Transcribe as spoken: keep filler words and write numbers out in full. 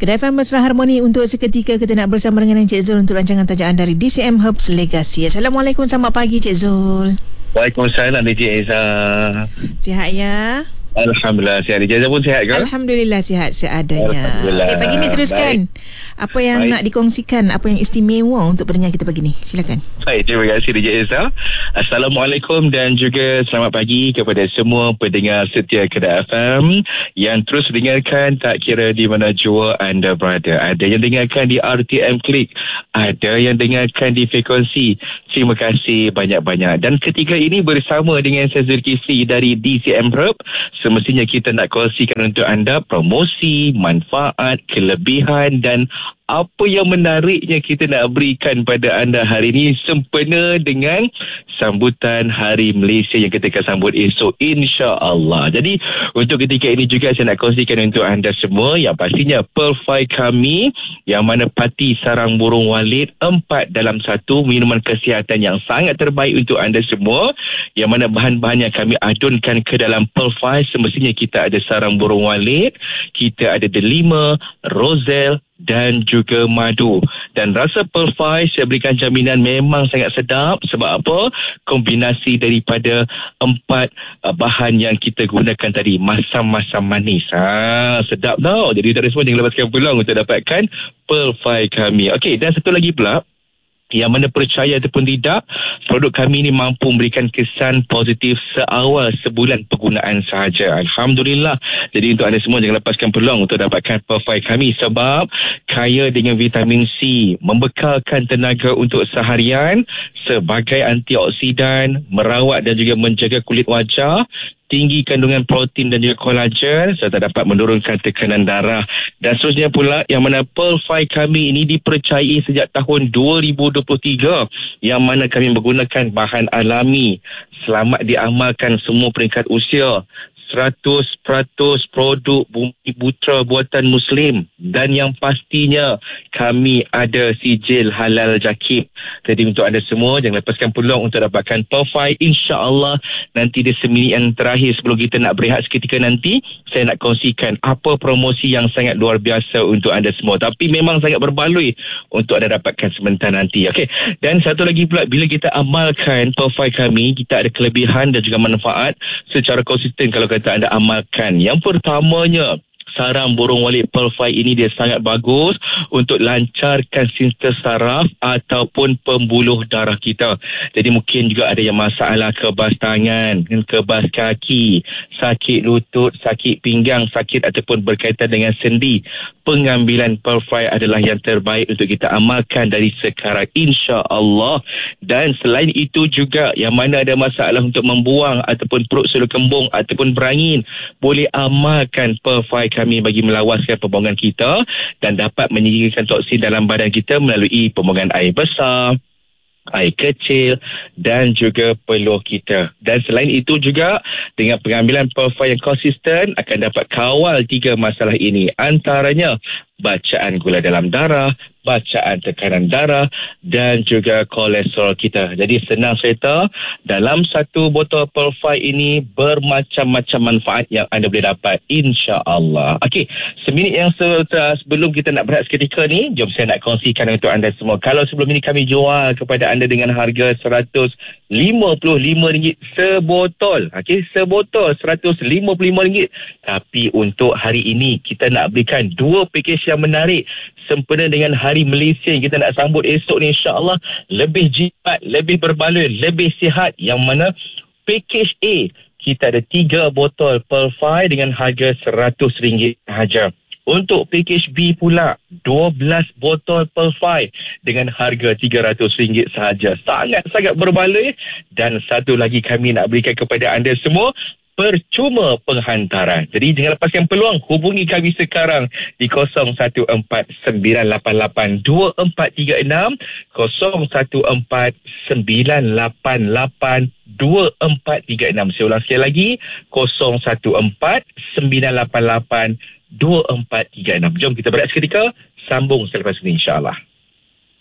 Pada F M Mesra Harmoni, untuk seketika kita nak bersama dengan Encik Zul untuk rancangan tajaan dari D C M Herbs Legacy. Assalamualaikum, selamat pagi Encik Zul. Waalaikumsalam Encik Eza. Sihat ya? Alhamdulillah sihat. Encik Eza pun sihat ke? Alhamdulillah sihat seadanya. Okay, pagi ni teruskan. Baik. Apa yang Baik. nak dikongsikan, apa yang istimewa untuk pendengar kita pagi ni? Silakan. Baik, terima kasih Encik Eza. Assalamualaikum dan juga selamat pagi kepada semua pendengar setia Kedah F M yang terus dengarkan tak kira di mana jua anda berada. Ada yang dengarkan di R T M Klik, ada yang dengarkan di frekuensi. Terima kasih banyak-banyak. Dan ketiga ini bersama dengan saya Zulkifli dari D C M Herb, semestinya kita nak kongsikan untuk anda promosi, manfaat, kelebihan dan apa yang menariknya kita nak berikan pada anda hari ini sempena dengan sambutan Hari Malaysia yang kita akan sambut esok, insya-Allah. Jadi untuk ketika ini juga saya nak kongsikan untuk anda semua yang pastinya Pearl-Fi kami yang mana pati sarang burung walit empat dalam satu, minuman kesihatan yang sangat terbaik untuk anda semua, yang mana bahan-bahan yang kami adunkan ke dalam Pearl-Fi. Semestinya kita ada sarang burung walit, kita ada delima, roselle dan juga madu. Dan rasa Pearl-Fi saya berikan jaminan memang sangat sedap. Sebab apa? Kombinasi daripada empat uh, bahan yang kita gunakan tadi, masam-masam manis. Ha, sedap tau. Jadi tak ada semua jangan lepaskan peluang untuk dapatkan Pearl-Fi kami. Okey, dan satu lagi pula, yang mana percaya ataupun tidak, produk kami ini mampu memberikan kesan positif seawal sebulan penggunaan sahaja. Alhamdulillah. Jadi untuk anda semua jangan lepaskan peluang untuk dapatkan Pearl-Fi kami sebab kaya dengan vitamin C, membekalkan tenaga untuk seharian sebagai antioksidan, merawat dan juga menjaga kulit wajah, tinggi kandungan protein dan juga kolagen serta dapat menurunkan tekanan darah. Dan seterusnya pula, yang mana Pearl-Fi kami ini dipercayai sejak tahun dua ribu dua puluh tiga, yang mana kami menggunakan bahan alami, selamat diamalkan semua peringkat usia, seratus peratus produk bumi putra buatan Muslim, dan yang pastinya kami ada sijil halal Jakib. Jadi untuk anda semua jangan lepaskan peluang untuk dapatkan Pearl-Fi. InsyaAllah nanti di seminit yang terakhir sebelum kita nak berehat seketika nanti, saya nak kongsikan apa promosi yang sangat luar biasa untuk anda semua, tapi memang sangat berbaloi untuk anda dapatkan sebentar nanti. Okey, dan satu lagi pula, bila kita amalkan Pearl-Fi kami, kita ada kelebihan dan juga manfaat secara konsisten kalau kata anda amalkan. Yang pertamanya, sarang burung walit Pearl-Fi ini dia sangat bagus untuk lancarkan sistem saraf ataupun pembuluh darah kita. Jadi mungkin juga ada yang masalah kebas tangan, kebas kaki, sakit lutut, sakit pinggang, sakit ataupun berkaitan dengan sendi. Pengambilan Pearl-Fi adalah yang terbaik untuk kita amalkan dari sekarang, insya-Allah. Dan selain itu juga, yang mana ada masalah untuk membuang ataupun perut selu kembung ataupun berangin, boleh amalkan Pearl-Fi kami bagi melawaskan pembuangan kita dan dapat menyingkirkan toksin dalam badan kita melalui pembuangan air besar, air kecil dan juga peluh kita. Dan selain itu juga, dengan pengambilan Pearl-Fi yang konsisten akan dapat kawal tiga masalah ini, antaranya bacaan gula dalam darah, bacaan tekanan darah dan juga kolesterol kita. Jadi senang cerita, dalam satu botol Pearl-Fi ini bermacam-macam manfaat yang anda boleh dapat, insya-Allah. Okey, seminit yang se- sebelum kita nak berehat seketika ni, jom saya nak kongsikan untuk anda semua. Kalau sebelum ini kami jual kepada anda dengan harga seratus lima puluh lima ringgit sebotol. Okey, sebotol seratus lima puluh lima ringgit. Tapi untuk hari ini kita nak berikan dua pakej yang menarik sempena dengan Hari Malaysia yang kita nak sambut esok ni, insya-Allah lebih jimat, lebih berbaloi, lebih sihat. Yang mana pakej A, kita ada tiga botol Pearl-Fi dengan harga seratus ringgit sahaja. Untuk pakej B pula, dua belas botol Pearl-Fi dengan harga tiga ratus ringgit sahaja. Sangat-sangat berbaloi. Dan satu lagi kami nak berikan kepada anda semua, percuma penghantaran. Jadi jangan lepaskan peluang, hubungi kami sekarang di kosong satu empat sembilan lapan lapan dua empat tiga enam, kosong satu empat sembilan lapan lapan dua empat tiga enam. Saya ulang sekali lagi, kosong satu empat sembilan lapan lapan dua empat tiga enam. Jom kita berehat seketika, sambung selepas ini insya-Allah.